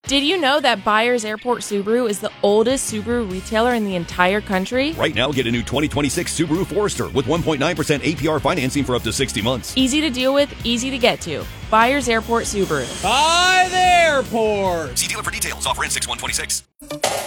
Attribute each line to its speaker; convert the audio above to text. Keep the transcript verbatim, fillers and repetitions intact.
Speaker 1: Did you know that Byers Airport Subaru is the oldest Subaru retailer in the entire country?
Speaker 2: Right now, get a new twenty twenty-six Subaru Forester with one point nine percent A P R financing for up to sixty months.
Speaker 1: Easy to deal with, easy to get to. Byers Airport Subaru.
Speaker 3: By the airport.
Speaker 2: See dealer for details. Offer in six one twenty-six.